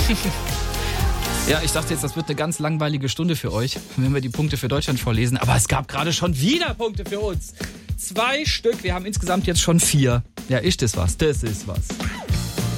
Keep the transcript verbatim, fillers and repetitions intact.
Ja, ich dachte jetzt, das wird eine ganz langweilige Stunde für euch, wenn wir die Punkte für Deutschland vorlesen. Aber es gab gerade schon wieder Punkte für uns. Zwei Stück. Wir haben insgesamt jetzt schon vier. Ja, ist das was? Das ist was.